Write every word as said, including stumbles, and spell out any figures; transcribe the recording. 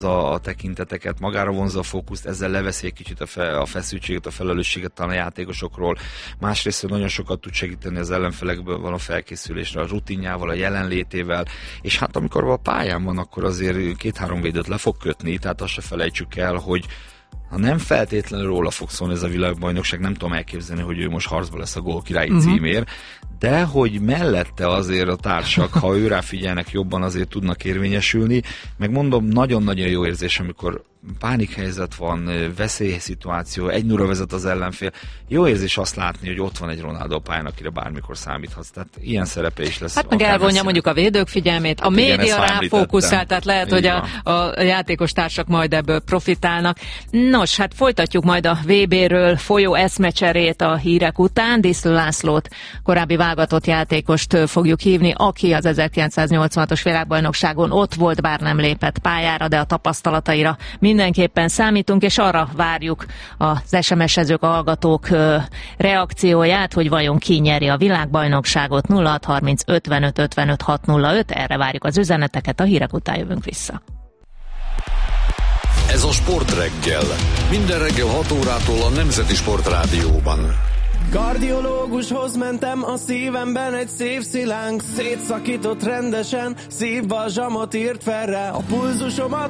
a, a tekinteteket, magára vonzza a fókuszt, ezzel leveszi egy kicsit a, fe, a feszültséget, a felelősséget talán a játékosokról. Másrészt nagyon sokat tud segíteni az ellenfelekből való felkészülésre, a rutinjával, a jelenlétével, és hát amikor a pályán van, akkor azért két-három védőt le fog kötni, tehát azt se felejtsük el, hogy ha nem feltétlenül róla fog szólni ez a világbajnokság, nem tudom elképzelni, hogy ő most harcba lesz a gólkirályi uh-huh. címért, de hogy mellette azért a társak, ha őrá figyelnek jobban, azért tudnak érvényesülni. Meg mondom, nagyon-nagyon jó érzés, amikor pánikhelyzet van, veszélyszituáció, egy nulla vezet az ellenfél. Jó érzés azt látni, hogy ott van egy Ronaldo a pályán, akire bármikor számíthatsz. Tehát ilyen szerepe is lesz. Hát meg elvonja messzire. Mondjuk a védők figyelmét, a hát média igen, rá fókuszál, tehát lehet, így hogy a, a játékos társak majd ebből profitálnak. Nos, hát folytatjuk majd a vé béről folyó eszmecserét a hírek után. Diszlő Lászlót, korábbi válogatott játékost fogjuk hívni, aki az ezerkilencszáznyolcvanhatos világbajnokságon ott volt, bár nem lépett pályára, de a tapasztalataira mindenképpen számítunk, és arra várjuk az es em es-ezők, a hallgatók reakcióját, hogy vajon ki nyeri a világbajnokságot. Nulla hat harminc ötvenöt ötvenöt hat nulla öt, erre várjuk az üzeneteket, a hírek után jövünk vissza. Ez a Sportreggel. Minden reggel hat órától a Nemzeti Sportrádióban. Kardiológushoz mentem, a szívemben egy szép szilánk szétszakított rendesen, szívbalzsamot írt fel rá, a pulzusomat